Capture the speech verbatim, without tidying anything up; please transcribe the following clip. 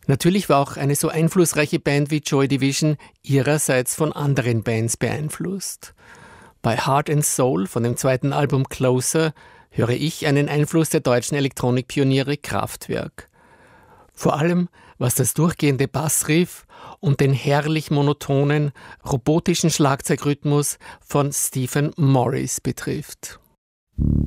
Natürlich war auch eine so einflussreiche Band wie Joy Division ihrerseits von anderen Bands beeinflusst. Bei Heart and Soul von dem zweiten Album Closer höre ich einen Einfluss der deutschen Elektronikpioniere Kraftwerk. Vor allem was das durchgehende Bassriff und den herrlich monotonen, robotischen Schlagzeugrhythmus von Stephen Morris betrifft.